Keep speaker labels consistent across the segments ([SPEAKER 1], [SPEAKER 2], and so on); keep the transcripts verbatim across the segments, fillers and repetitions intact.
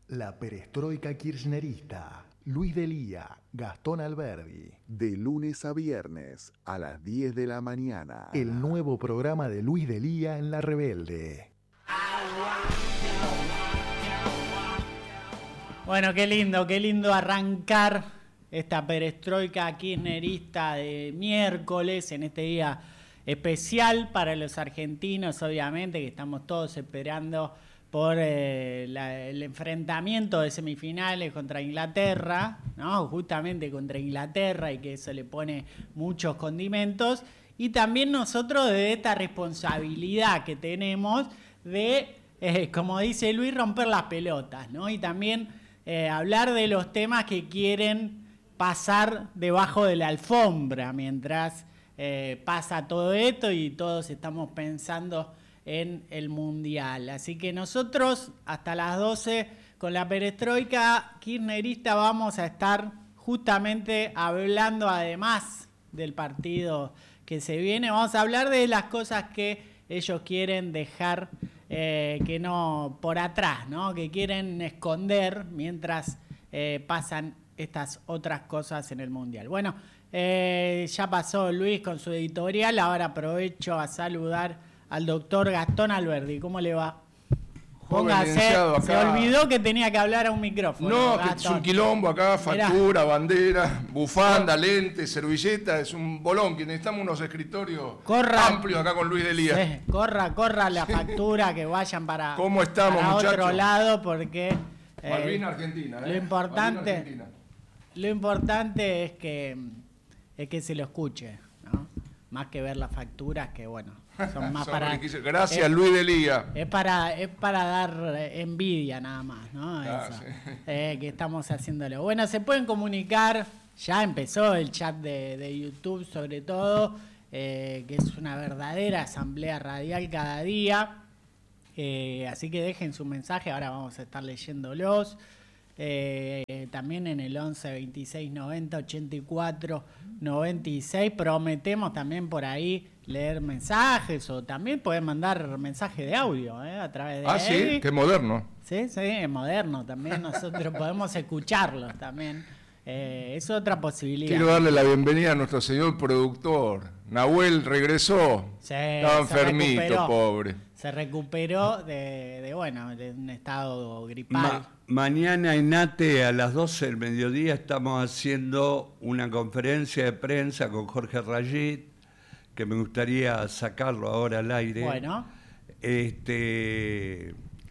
[SPEAKER 1] La perestroika kirchnerista. Luis Delía, Gastón Alberdi.
[SPEAKER 2] De lunes a viernes a las diez de la mañana.
[SPEAKER 1] El nuevo programa de Luis Delía en La Rebelde.
[SPEAKER 3] Bueno, qué lindo, qué lindo arrancar esta perestroika kirchnerista de miércoles, en este día especial para los argentinos, obviamente, que estamos todos esperando por eh, la, el enfrentamiento de semifinales contra Inglaterra, ¿no? Justamente contra Inglaterra, y que eso le pone muchos condimentos. Y también nosotros de esta responsabilidad que tenemos de, eh, como dice Luis, romper las pelotas, ¿no? Y también eh, hablar de los temas que quieren pasar debajo de la alfombra mientras eh, pasa todo esto y todos estamos pensando en el Mundial. Así que nosotros hasta las doce con la perestroika kirchnerista vamos a estar justamente hablando, además del partido que se viene, vamos a hablar de las cosas que ellos quieren dejar eh, que no por atrás, ¿no? Que quieren esconder mientras eh, pasan estas otras cosas en el Mundial. Bueno, eh, ya pasó Luis con su editorial, ahora aprovecho a saludar al doctor Gastón Alberdi. ¿Cómo le va? Póngase, se olvidó que tenía que hablar a un micrófono.
[SPEAKER 4] No, Gastón. Que es un quilombo acá, factura, Mirá. bandera, bufanda, lente, servilleta, es un bolón, que necesitamos unos escritorios corra, amplios acá con Luis Delía.
[SPEAKER 3] Sí, corra, corra la factura, que vayan para,
[SPEAKER 4] ¿Cómo estamos,
[SPEAKER 3] para
[SPEAKER 4] muchachos?
[SPEAKER 3] otro lado, porque
[SPEAKER 4] eh, Malvina Argentina, ¿eh?
[SPEAKER 3] Lo importante,
[SPEAKER 4] Argentina.
[SPEAKER 3] Lo importante es que, es que se lo escuche, ¿no? Más que ver las facturas, que bueno, son más
[SPEAKER 4] son
[SPEAKER 3] para...
[SPEAKER 4] Gracias,
[SPEAKER 3] es,
[SPEAKER 4] Luis Delía.
[SPEAKER 3] Es para, es para dar envidia nada más, ¿no?
[SPEAKER 4] Ah,
[SPEAKER 3] Eso,
[SPEAKER 4] sí.
[SPEAKER 3] eh, que estamos haciéndolo. Bueno, se pueden comunicar, ya empezó el chat de, de YouTube sobre todo, eh, que es una verdadera asamblea radial cada día. Eh, así que dejen su mensaje, ahora vamos a estar leyéndolos. Eh, también en el once veintiséis noventa ochenta y cuatro noventa y seis prometemos también por ahí leer mensajes, o también pueden mandar mensajes de audio eh, a través de
[SPEAKER 4] ah sí, qué moderno.
[SPEAKER 3] Sí, sí, es moderno también. Nosotros podemos escucharlos también, eh, es otra posibilidad.
[SPEAKER 4] Quiero darle la bienvenida a nuestro señor productor Nahuel. Regresó,
[SPEAKER 3] sí,
[SPEAKER 4] estaba enfermito,
[SPEAKER 3] recuperó,
[SPEAKER 4] pobre,
[SPEAKER 3] se recuperó de, de bueno de un estado gripal.
[SPEAKER 5] Ma Mañana en ATE a las doce del mediodía estamos haciendo una conferencia de prensa con Jorge Rayid, que me gustaría sacarlo ahora al aire.
[SPEAKER 3] Bueno.
[SPEAKER 5] Este,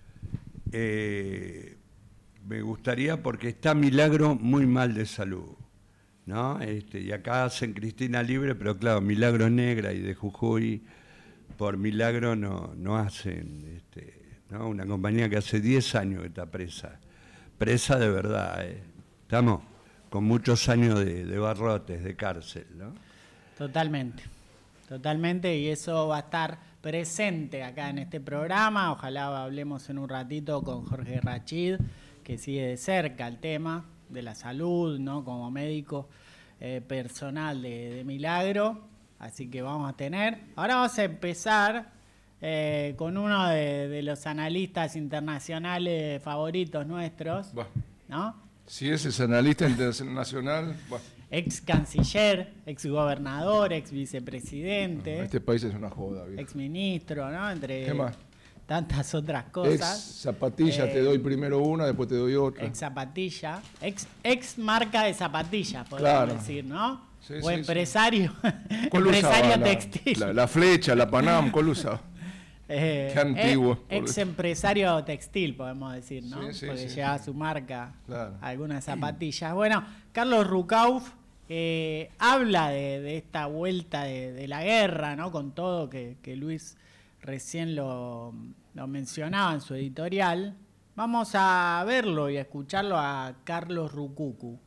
[SPEAKER 5] eh, me gustaría porque está Milagro muy mal de salud, ¿no? Este, y acá hacen Cristina Libre, pero claro, Milagro Negra y de Jujuy, por Milagro no, no hacen... Este, ¿no? Una compañía que hace diez años que está presa, presa de verdad, ¿eh? Estamos con muchos años de, de barrotes, de cárcel, ¿no?
[SPEAKER 3] Totalmente, totalmente, y eso va a estar presente acá en este programa. Ojalá hablemos en un ratito con Jorge Rachid, que sigue de cerca el tema de la salud, ¿no? Como médico eh, personal de, de Milagro, así que vamos a tener. Ahora vamos a empezar Eh, con uno de, de los analistas internacionales favoritos nuestros,
[SPEAKER 4] bah,
[SPEAKER 3] ¿no?
[SPEAKER 4] Si ese es analista internacional, bah.
[SPEAKER 3] Ex canciller, ex gobernador, ex vicepresidente.
[SPEAKER 4] No, este país es una joda,
[SPEAKER 3] ex ministro, ¿no? Entre
[SPEAKER 4] ¿Qué más?
[SPEAKER 3] tantas otras cosas.
[SPEAKER 4] Ex zapatilla,
[SPEAKER 3] eh,
[SPEAKER 4] te doy primero una, después te doy otra.
[SPEAKER 3] Ex zapatilla, ex, ex marca de zapatillas, podemos
[SPEAKER 4] claro. decir,
[SPEAKER 3] ¿no?
[SPEAKER 4] Sí,
[SPEAKER 3] o
[SPEAKER 4] sí,
[SPEAKER 3] empresario,
[SPEAKER 4] sí.
[SPEAKER 3] empresario
[SPEAKER 4] la,
[SPEAKER 3] textil.
[SPEAKER 4] La, la flecha, la Panam, ¿cuál usaba?
[SPEAKER 3] Eh,
[SPEAKER 4] Qué antiguo.
[SPEAKER 3] Ex empresario textil, podemos decir, ¿no?
[SPEAKER 4] Sí, sí,
[SPEAKER 3] porque
[SPEAKER 4] sí,
[SPEAKER 3] llevaba
[SPEAKER 4] sí.
[SPEAKER 3] su marca,
[SPEAKER 4] claro.
[SPEAKER 3] algunas zapatillas. Bueno, Carlos Rucauf eh, habla de, de esta vuelta de, de la guerra, ¿no? Con todo que, que Luis recién lo, lo mencionaba en su editorial. Vamos a verlo y a escucharlo a Carlos Rucucu.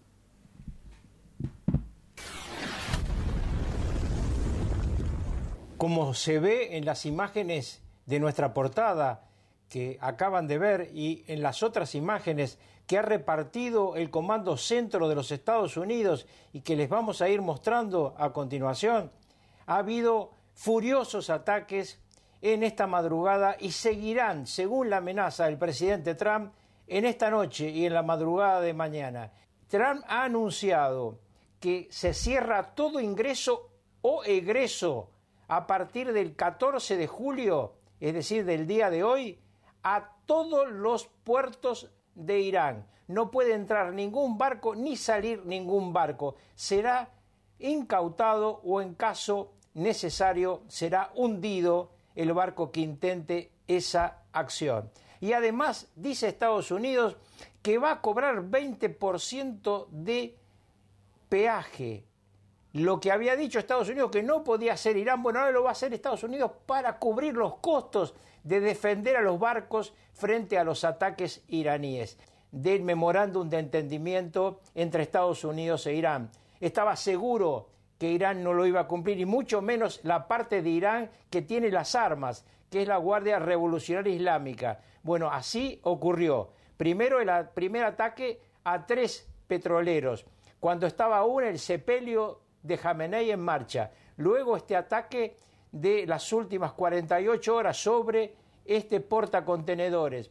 [SPEAKER 6] Como se ve en las imágenes de nuestra portada que acaban de ver y en las otras imágenes que ha repartido el Comando Centro de los Estados Unidos y que les vamos a ir mostrando a continuación, ha habido furiosos ataques en esta madrugada y seguirán, según la amenaza del presidente Trump, en esta noche y en la madrugada de mañana, Trump ha anunciado que se cierra todo ingreso o egreso a partir del catorce de julio, es decir, del día de hoy, a todos los puertos de Irán. No puede entrar ningún barco ni salir ningún barco. Será incautado o, en caso necesario, será hundido el barco que intente esa acción. Y además dice Estados Unidos que va a cobrar veinte por ciento de peaje. Lo que había dicho Estados Unidos que no podía hacer Irán, bueno, ahora lo va a hacer Estados Unidos para cubrir los costos de defender a los barcos frente a los ataques iraníes. Del memorándum de entendimiento entre Estados Unidos e Irán. Estaba seguro que Irán no lo iba a cumplir, y mucho menos la parte de Irán que tiene las armas, que es la Guardia Revolucionaria Islámica. Bueno, así ocurrió. Primero el a, primer ataque a tres petroleros, cuando estaba aún el sepelio de Jamenei en marcha. Luego este ataque de las últimas cuarenta y ocho horas sobre este portacontenedores.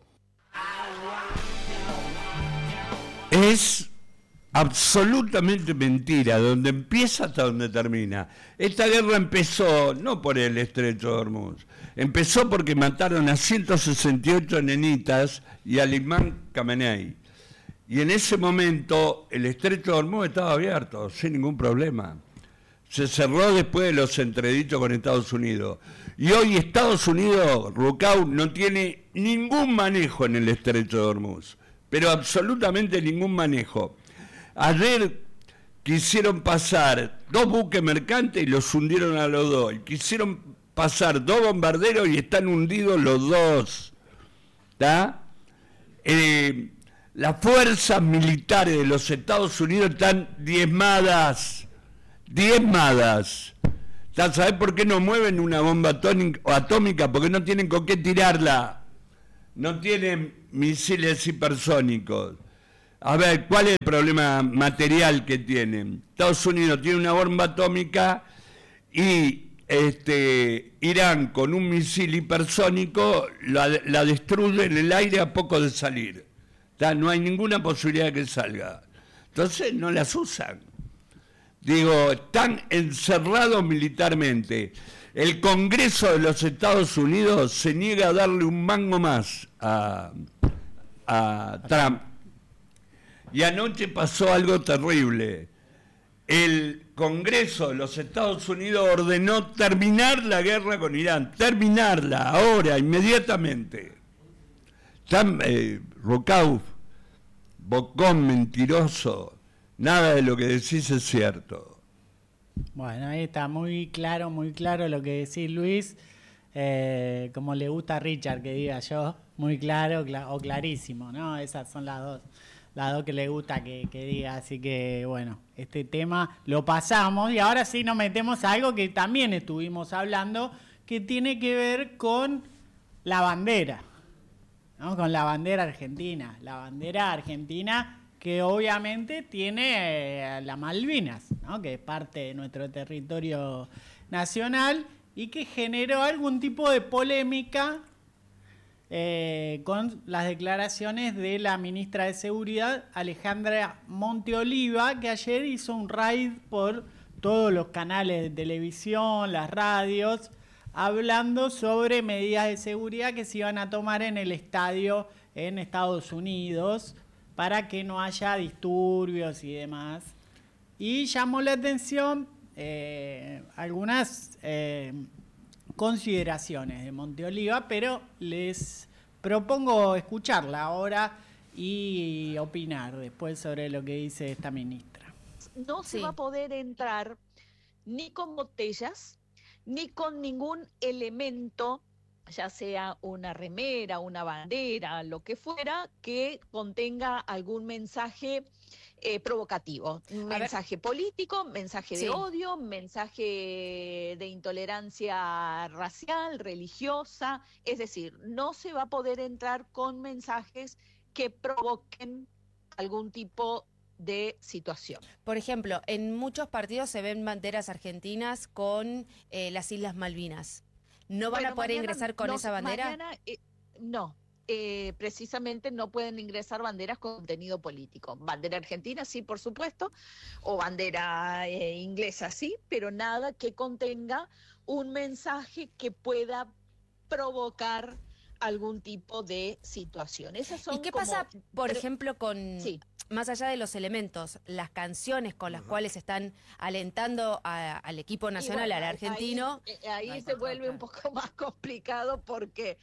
[SPEAKER 5] Es absolutamente mentira, donde empieza hasta donde termina. Esta guerra empezó no por el estrecho de Hormuz, empezó porque mataron a ciento sesenta y ocho nenitas y al imán Khamenei. Y en ese momento el estrecho de Hormuz estaba abierto, sin ningún problema. Se cerró después de los entredichos con Estados Unidos. Y hoy Estados Unidos, Rucau, no tiene ningún manejo en el estrecho de Hormuz, pero absolutamente ningún manejo. Ayer quisieron pasar dos buques mercantes y los hundieron a los dos. Y quisieron pasar dos bombarderos y están hundidos los dos. ¿Está? Eh, las fuerzas militares de los Estados Unidos están diezmadas. Diezmadas. ¿Sabes por qué no mueven una bomba atómica? Porque no tienen con qué tirarla. No tienen misiles hipersónicos. A ver, ¿cuál es el problema material que tienen? Estados Unidos tiene una bomba atómica y este, Irán con un misil hipersónico la, la destruye en el aire a poco de salir. ¿Tá? No hay ninguna posibilidad de que salga. Entonces no las usan. Digo, están encerrados militarmente. El Congreso de los Estados Unidos se niega a darle un mango más a, a Trump. Y anoche pasó algo terrible. El Congreso de los Estados Unidos ordenó terminar la guerra con Irán. Terminarla, ahora, inmediatamente. Tan, eh, Rucau, bocón, mentiroso. Nada de lo que decís es cierto.
[SPEAKER 3] Bueno, ahí está muy claro, muy claro lo que decís, Luis. Eh, como le gusta a Richard que diga yo, muy claro cl- o clarísimo, ¿no? Esas son las dos, las dos que le gusta que, que diga. Así que, bueno, este tema lo pasamos y ahora sí nos metemos a algo que también estuvimos hablando, que tiene que ver con la bandera, ¿no? Con la bandera argentina. La bandera argentina que obviamente tiene eh, las Malvinas, ¿no? Que es parte de nuestro territorio nacional y que generó algún tipo de polémica eh, con las declaraciones de la ministra de Seguridad, Alejandra Monteoliva, que ayer hizo un raid por todos los canales de televisión, las radios, hablando sobre medidas de seguridad que se iban a tomar en el estadio en Estados Unidos para que no haya disturbios y demás. Y llamó la atención eh, algunas eh, consideraciones de Monteoliva, pero les propongo escucharla ahora y opinar después sobre lo que dice esta ministra.
[SPEAKER 7] No se
[SPEAKER 8] Sí.
[SPEAKER 7] va a poder entrar ni con botellas, ni con ningún elemento, ya sea una remera, una bandera, lo que fuera, que contenga algún mensaje eh, provocativo. Un
[SPEAKER 8] ver.
[SPEAKER 7] mensaje político, mensaje
[SPEAKER 8] Sí.
[SPEAKER 7] de odio, mensaje de intolerancia racial, religiosa. Es decir, no se va a poder entrar con mensajes que provoquen algún tipo de situación.
[SPEAKER 8] Por ejemplo, en muchos partidos se ven banderas argentinas con eh, las Islas Malvinas. ¿No van
[SPEAKER 7] Bueno,
[SPEAKER 8] a poder
[SPEAKER 7] mañana
[SPEAKER 8] ingresar con
[SPEAKER 7] no-
[SPEAKER 8] esa bandera?
[SPEAKER 7] Mañana, eh, no, eh, precisamente no pueden ingresar banderas con contenido político. Bandera argentina sí, por supuesto, o bandera eh, inglesa sí, pero nada que contenga un mensaje que pueda provocar algún tipo de situación. Esas son
[SPEAKER 8] ¿Y qué
[SPEAKER 7] como...
[SPEAKER 8] pasa, por ejemplo, con...
[SPEAKER 7] Sí.
[SPEAKER 8] Más allá de los elementos, las canciones con las uh-huh. cuales están alentando a, al equipo nacional, bueno, al argentino.
[SPEAKER 7] Ahí, ahí se vuelve un poco más complicado porque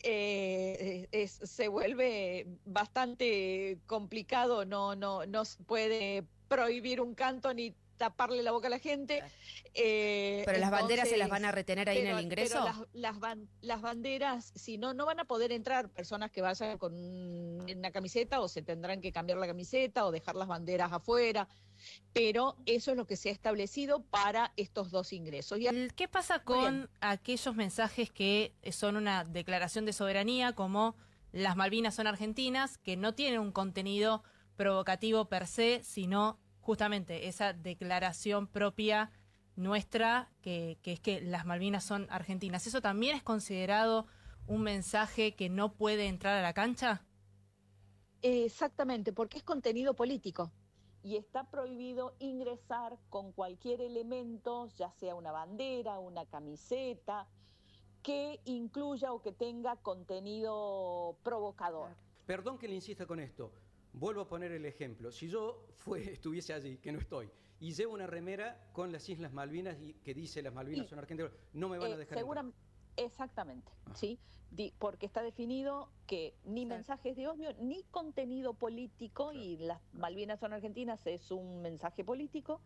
[SPEAKER 7] eh, es, se vuelve bastante complicado, no, no, no se puede prohibir un canto ni taparle la boca a la gente. Eh,
[SPEAKER 8] pero las
[SPEAKER 7] entonces,
[SPEAKER 8] banderas se las van a retener ahí
[SPEAKER 7] pero,
[SPEAKER 8] en el ingreso.
[SPEAKER 7] Pero las, las, ban, las banderas, si no, no van a poder entrar personas que vayan con una camiseta o se tendrán que cambiar la camiseta o dejar las banderas afuera. Pero eso es lo que se ha establecido para estos dos ingresos. Y
[SPEAKER 9] ¿Qué pasa con aquellos mensajes que son una declaración de soberanía, como las Malvinas son argentinas, que no tienen un contenido provocativo per se, sino justamente esa declaración propia nuestra, que, que es que las Malvinas son argentinas? ¿Eso también es considerado un mensaje que no puede entrar a la cancha?
[SPEAKER 7] Exactamente, porque es contenido político y está prohibido ingresar con cualquier elemento, ya sea una bandera, una camiseta, que incluya o que tenga contenido provocador.
[SPEAKER 10] Perdón que le insista con esto. Vuelvo a poner el ejemplo. Si yo fue, estuviese allí, que no estoy, y llevo una remera con las Islas Malvinas y que dice las Malvinas y, son argentinas, no me van eh, a dejar
[SPEAKER 7] segura, exactamente, ah. ¿sí? Di, porque está definido que ni sí. mensajes de odio, ni contenido político, claro. Y las Malvinas son argentinas es un mensaje político,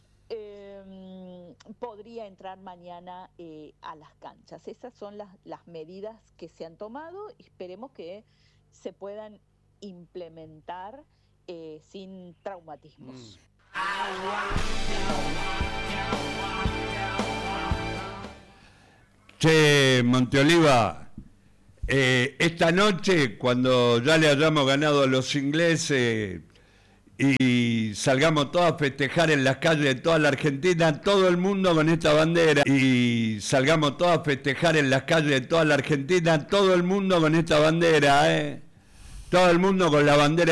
[SPEAKER 7] eh, podría entrar mañana eh, a las canchas. Esas son las, las medidas que se han tomado y esperemos que se puedan implementar eh, sin traumatismos. Mm.
[SPEAKER 5] Che, Monteoliva, eh, esta noche, cuando ya le hayamos ganado a los ingleses y salgamos todos a festejar en las calles de toda la Argentina, todo el mundo con esta bandera, y salgamos todos a festejar en las calles de toda la Argentina, todo el mundo con esta bandera, ¿eh? Todo el mundo con la bandera